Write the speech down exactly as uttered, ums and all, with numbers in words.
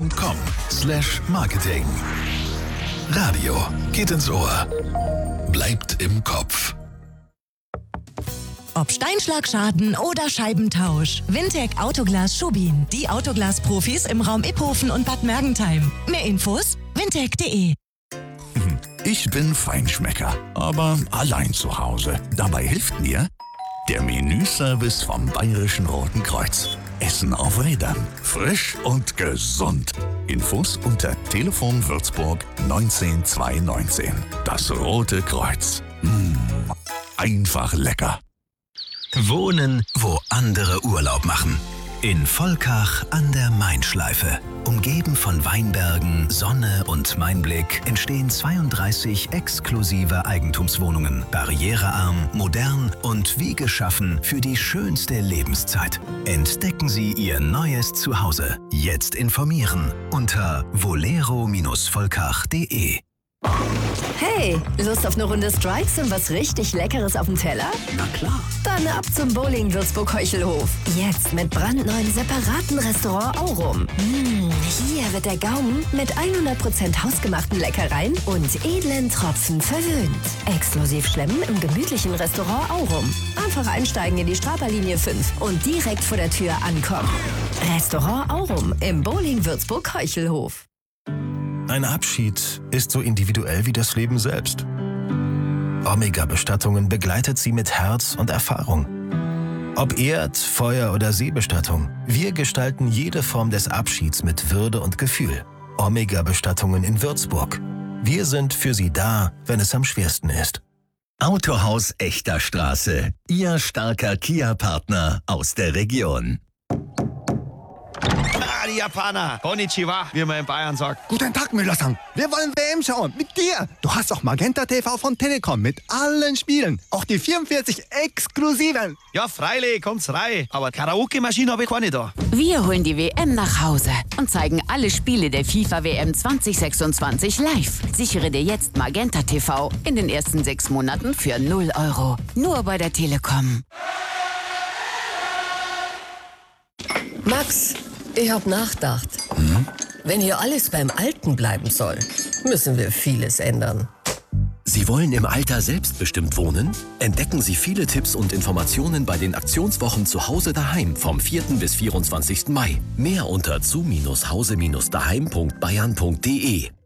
punkt com slash marketing. Radio geht ins Ohr. Bleibt im Kopf. Ob Steinschlagschaden oder Scheibentausch. Wintec Autoglas Schubin. Die Autoglas-Profis im Raum Iphofen und Bad Mergentheim. Mehr Infos wintec punkt de. Ich bin Feinschmecker, aber allein zu Hause. Dabei hilft mir der Menüservice vom Bayerischen Roten Kreuz. Essen auf Rädern. Frisch und gesund. Infos unter Telefon Würzburg neunzehn zweihundertneunzehn. Das Rote Kreuz. Mmh, einfach lecker. Wohnen, wo andere Urlaub machen. In Volkach an der Main-Schleife. Umgeben von Weinbergen, Sonne und Mainblick entstehen zweiunddreißig exklusive Eigentumswohnungen. Barrierearm, modern und wie geschaffen für die schönste Lebenszeit. Entdecken Sie Ihr neues Zuhause. Jetzt informieren unter volero Volkach punkt de. Hey, Lust auf eine Runde Strikes und was richtig Leckeres auf dem Teller? Na klar. Dann ab zum Bowling Würzburg-Heuchelhof. Jetzt mit brandneuen separaten Restaurant Aurum. Mmh, hier wird der Gaumen mit hundert Prozent hausgemachten Leckereien und edlen Tropfen verwöhnt. Exklusiv schlemmen im gemütlichen Restaurant Aurum. Einfach einsteigen in die Straberlinie fünf und direkt vor der Tür ankommen. Restaurant Aurum im Bowling Würzburg-Heuchelhof. Ein Abschied ist so individuell wie das Leben selbst. Omega-Bestattungen begleitet Sie mit Herz und Erfahrung. Ob Erd-, Feuer- oder Seebestattung, wir gestalten jede Form des Abschieds mit Würde und Gefühl. Omega-Bestattungen in Würzburg. Wir sind für Sie da, wenn es am schwersten ist. Autohaus Echter Straße. Ihr starker Kia-Partner aus der Region. Die Japaner. Konnichiwa, wie man in Bayern sagt. Guten Tag, Müller-san. Wir wollen W M schauen. Mit dir. Du hast auch Magenta T V von Telekom mit allen Spielen. Auch die vierundvierzig exklusiven. Ja, freilich, kommt's rein. Aber Karaoke-Maschine habe ich keine da. Wir holen die W M nach Hause und zeigen alle Spiele der FIFA W M zwanzig sechsundzwanzig live. Sichere dir jetzt Magenta T V in den ersten sechs Monaten für null Euro. Nur bei der Telekom. Max, ich hab nachgedacht. Hm? Wenn hier alles beim Alten bleiben soll, müssen wir vieles ändern. Sie wollen im Alter selbstbestimmt wohnen? Entdecken Sie viele Tipps und Informationen bei den Aktionswochen zu Hause daheim vom vierten bis vierundzwanzigsten Mai. Mehr unter zu Hause daheim punkt bayern punkt de.